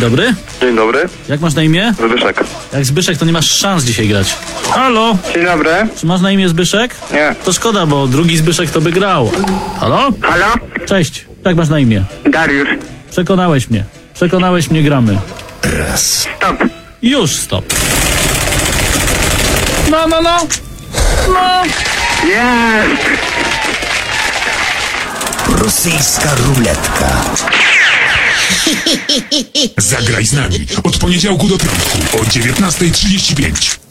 dobry. Dzień dobry. Jak masz na imię? Zbyszek. Jak Zbyszek, to nie masz szans dzisiaj grać. Halo? Dzień dobry. Czy masz na imię Zbyszek? Nie. To szkoda, bo drugi Zbyszek to by grał. Halo? Halo? Cześć. Jak masz na imię? Dariusz. Przekonałeś mnie, gramy. Stop. Już stop. No. Jest! Rosyjska ruletka. Zagraj z nami od poniedziałku do piątku o 19:35.